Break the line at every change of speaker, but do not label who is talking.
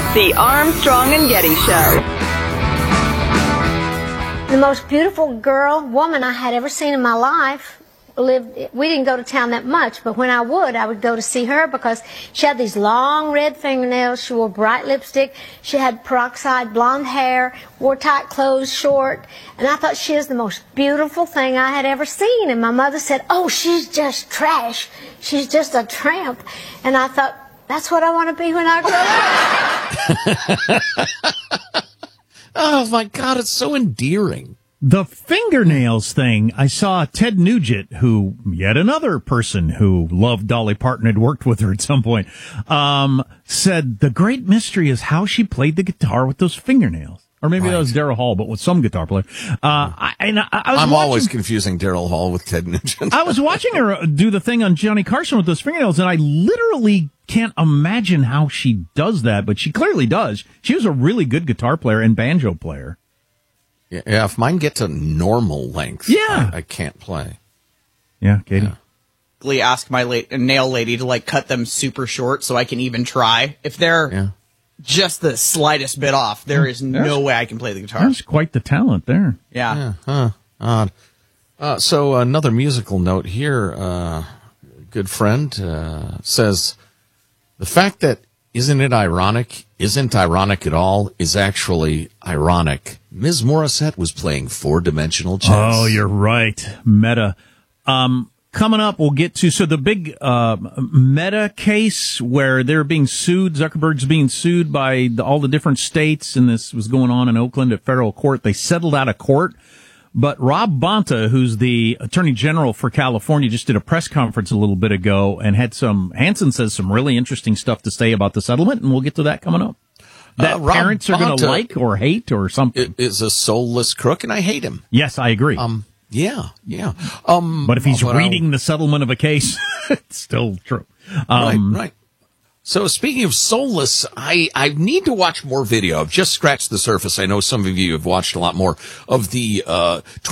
The Armstrong and Getty Show.
The most beautiful woman I had ever seen in my life lived. We didn't go to town that much, but when I would go to see her because she had these long red fingernails. She wore bright lipstick. She had peroxide blonde hair, wore tight clothes, short. And I thought she was the most beautiful thing I had ever seen. And my mother said, "Oh, she's just trash. She's just a tramp." And I thought, that's what I want to be when I grow up.
Oh, my God, it's so endearing.
The fingernails thing, I saw Ted Nugent, who, yet another person who loved Dolly Parton, had worked with her at some point, said the great mystery is how she played the guitar with those fingernails. Or maybe that was Daryl Hall, but with some guitar player.
I'm always confusing Daryl Hall with Ted Nugent.
I was watching her do the thing on Johnny Carson with those fingernails, and I literally can't imagine how she does that, but she clearly does. She was a really good guitar player and banjo player.
Yeah, if mine get to normal length, I can't play.
Yeah, Katie?
Yeah. Ask my nail lady to cut them super short so I can even try. If they're just the slightest bit off, there is no way I can play the guitar.
There's quite the talent there.
Yeah.
Odd. So another musical note here. Good friend says, the fact that isn't ironic at all is actually ironic. Ms. Morissette was playing four-dimensional chess.
Oh, you're right. Meta. Coming up, we'll get to the big Meta case where they're being sued. Zuckerberg's being sued by all the different states, and this was going on in Oakland at federal court. They settled out of court. But Rob Bonta, who's the Attorney General for California, just did a press conference a little bit ago and had Hansen says some really interesting stuff to say about the settlement, and we'll get to that coming up. That parents are going to like or hate or something.
Is a soulless crook, and I hate him.
Yes, I agree.
Yeah.
But if he's reading the settlement of a case, it's still true.
Right. So speaking of soulless, I need to watch more video. I've just scratched the surface. I know some of you have watched a lot more of the